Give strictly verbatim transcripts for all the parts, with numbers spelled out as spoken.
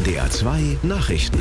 D R zwei Nachrichten.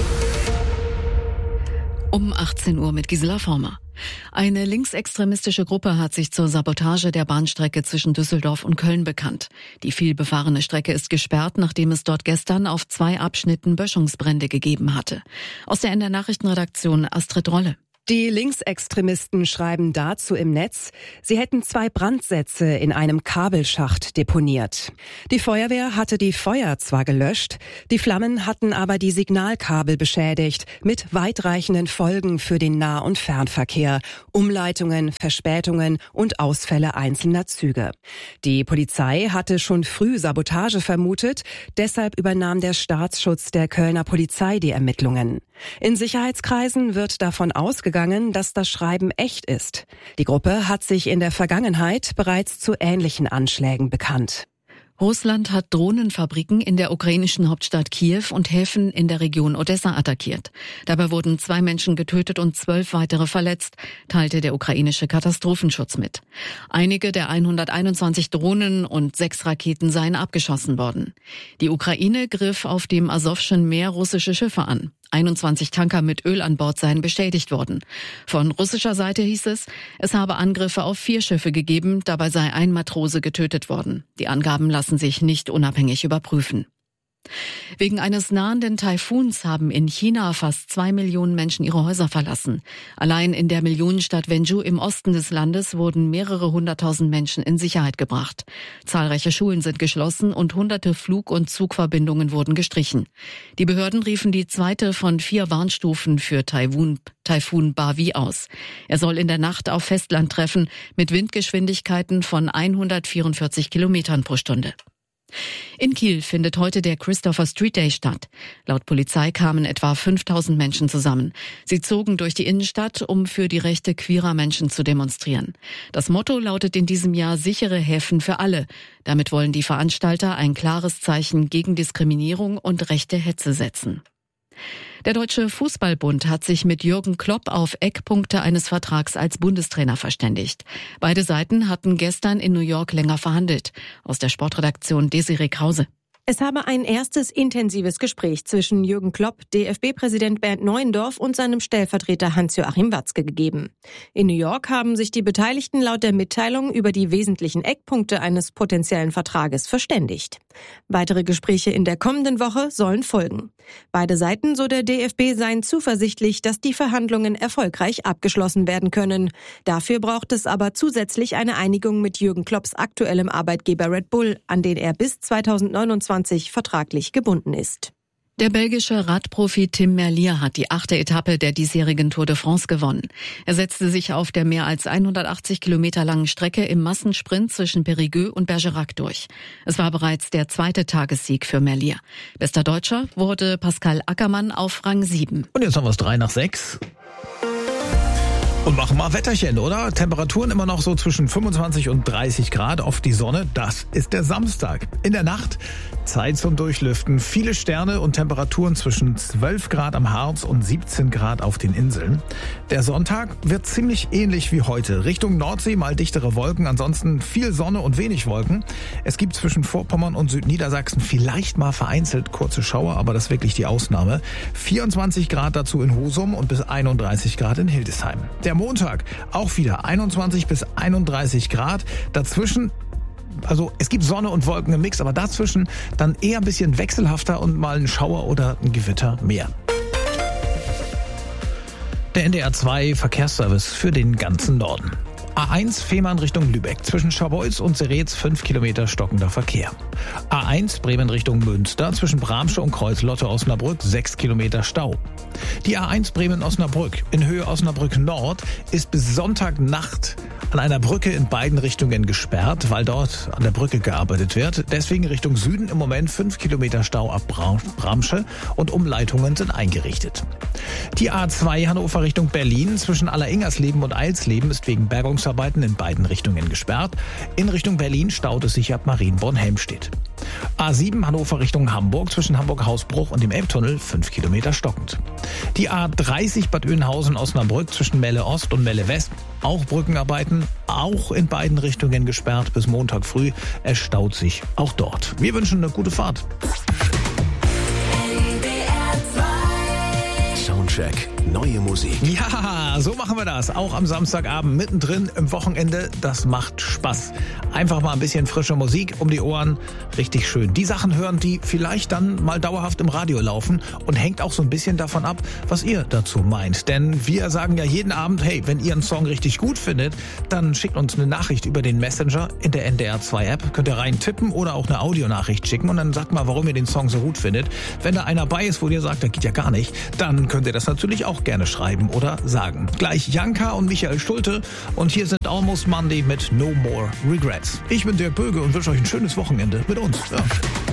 Um achtzehn Uhr mit Gisela Former. Eine linksextremistische Gruppe hat sich zur Sabotage der Bahnstrecke zwischen Düsseldorf und Köln bekannt. Die vielbefahrene Strecke ist gesperrt, nachdem es dort gestern auf zwei Abschnitten Böschungsbrände gegeben hatte. Aus der N D R-Nachrichtenredaktion Astrid Rolle. Die Linksextremisten schreiben dazu im Netz, sie hätten zwei Brandsätze in einem Kabelschacht deponiert. Die Feuerwehr hatte die Feuer zwar gelöscht, die Flammen hatten aber die Signalkabel beschädigt, mit weitreichenden Folgen für den Nah- und Fernverkehr, Umleitungen, Verspätungen und Ausfälle einzelner Züge. Die Polizei hatte schon früh Sabotage vermutet, deshalb übernahm der Staatsschutz der Kölner Polizei die Ermittlungen. In Sicherheitskreisen wird davon ausgegangen, dass das Schreiben echt ist. Die Gruppe hat sich in der Vergangenheit bereits zu ähnlichen Anschlägen bekannt. Russland hat Drohnenfabriken in der ukrainischen Hauptstadt Kiew und Häfen in der Region Odessa attackiert. Dabei wurden zwei Menschen getötet und zwölf weitere verletzt, teilte der ukrainische Katastrophenschutz mit. Einige der hunderteinundzwanzig Drohnen und sechs Raketen seien abgeschossen worden. Die Ukraine griff auf dem Asowschen Meer russische Schiffe an. einundzwanzig Tanker mit Öl an Bord seien beschädigt worden. Von russischer Seite hieß es, es habe Angriffe auf vier Schiffe gegeben, dabei sei ein Matrose getötet worden. Die Angaben lassen sich nicht unabhängig überprüfen. Wegen eines nahenden Taifuns haben in China fast zwei Millionen Menschen ihre Häuser verlassen. Allein in der Millionenstadt Wenzhou im Osten des Landes wurden mehrere hunderttausend Menschen in Sicherheit gebracht. Zahlreiche Schulen sind geschlossen und hunderte Flug- und Zugverbindungen wurden gestrichen. Die Behörden riefen die zweite von vier Warnstufen für Taifun, Taifun Bavi aus. Er soll in der Nacht auf Festland treffen mit Windgeschwindigkeiten von hundertvierundvierzig Kilometern pro Stunde. In Kiel findet heute der Christopher Street Day statt. Laut Polizei kamen etwa fünftausend Menschen zusammen. Sie zogen durch die Innenstadt, um für die Rechte queerer Menschen zu demonstrieren. Das Motto lautet in diesem Jahr sichere Häfen für alle. Damit wollen die Veranstalter ein klares Zeichen gegen Diskriminierung und rechte Hetze setzen. Der Deutsche Fußballbund hat sich mit Jürgen Klopp auf Eckpunkte eines Vertrags als Bundestrainer verständigt. Beide Seiten hatten gestern in New York länger verhandelt. Aus der Sportredaktion Desiree Krause. Es habe ein erstes intensives Gespräch zwischen Jürgen Klopp, D F B-Präsident Bernd Neuendorf und seinem Stellvertreter Hans-Joachim Watzke gegeben. In New York haben sich die Beteiligten laut der Mitteilung über die wesentlichen Eckpunkte eines potenziellen Vertrages verständigt. Weitere Gespräche in der kommenden Woche sollen folgen. Beide Seiten, so der D F B, seien zuversichtlich, dass die Verhandlungen erfolgreich abgeschlossen werden können. Dafür braucht es aber zusätzlich eine Einigung mit Jürgen Klopps aktuellem Arbeitgeber Red Bull, an den er bis zweitausendneunundzwanzig vertraglich gebunden ist. Der belgische Radprofi Tim Merlier hat die achte Etappe der diesjährigen Tour de France gewonnen. Er setzte sich auf der mehr als hundertachtzig Kilometer langen Strecke im Massensprint zwischen Périgueux und Bergerac durch. Es war bereits der zweite Tagessieg für Merlier. Bester Deutscher wurde Pascal Ackermann auf Rang sieben. Und jetzt haben wir es drei nach sechs. Und machen mal Wetterchen, oder? Temperaturen immer noch so zwischen fünfundzwanzig und dreißig Grad, oft die Sonne. Das ist der Samstag. In der Nacht Zeit zum Durchlüften. Viele Sterne und Temperaturen zwischen zwölf Grad am Harz und siebzehn Grad auf den Inseln. Der Sonntag wird ziemlich ähnlich wie heute. Richtung Nordsee mal dichtere Wolken, ansonsten viel Sonne und wenig Wolken. Es gibt zwischen Vorpommern und Südniedersachsen vielleicht mal vereinzelt kurze Schauer, aber das ist wirklich die Ausnahme. vierundzwanzig Grad dazu in Husum und bis einunddreißig Grad in Hildesheim. Der Montag auch wieder einundzwanzig bis einunddreißig Grad. Dazwischen, also es gibt Sonne und Wolken im Mix, aber dazwischen dann eher ein bisschen wechselhafter und mal ein Schauer oder ein Gewitter mehr. Der N D R zwei Verkehrsservice für den ganzen Norden. A eins Fehmarn Richtung Lübeck. Zwischen Scharbeutz und Seretz fünf Kilometer stockender Verkehr. A eins Bremen Richtung Münster. Zwischen Bramsche und Kreuzlotte Osnabrück sechs Kilometer Stau. Die A eins Bremen-Osnabrück in Höhe Osnabrück Nord ist bis Sonntagnacht an einer Brücke in beiden Richtungen gesperrt, weil dort an der Brücke gearbeitet wird. Deswegen Richtung Süden im Moment fünf Kilometer Stau ab Bramsche und Umleitungen sind eingerichtet. Die A zwei Hannover Richtung Berlin zwischen Alleringers-Leben und Eilsleben ist wegen Bergungsarbeiten in beiden Richtungen gesperrt. In Richtung Berlin staut es sich ab Marienborn-Helmstedt. A sieben Hannover Richtung Hamburg zwischen Hamburg-Hausbruch und dem Elbtunnel fünf Kilometer stockend. Die A dreißig Bad Oeynhausen-Osnabrück zwischen Melle Ost und Melle West, auch Brückenarbeiten, auch in beiden Richtungen gesperrt bis Montag früh. Es staut sich auch dort. Wir wünschen eine gute Fahrt. N Soundcheck. Neue Musik. Ja, so machen wir das. Auch am Samstagabend mittendrin im Wochenende. Das macht Spaß. Einfach mal ein bisschen frische Musik um die Ohren. Richtig schön. Die Sachen hören, die vielleicht dann mal dauerhaft im Radio laufen. Und hängt auch so ein bisschen davon ab, was ihr dazu meint. Denn wir sagen ja jeden Abend, hey, wenn ihr einen Song richtig gut findet, dann schickt uns eine Nachricht über den Messenger in der N D R zwei App. Könnt ihr rein tippen oder auch eine Audionachricht schicken. Und dann sagt mal, warum ihr den Song so gut findet. Wenn da einer bei ist, wo ihr sagt, das geht ja gar nicht, dann könnt ihr das natürlich auch gerne schreiben oder sagen. Gleich Janka und Michael Schulte und hier sind Almost Monday mit No More Regrets. Ich bin Dirk Böge und wünsche euch ein schönes Wochenende mit uns. Ja.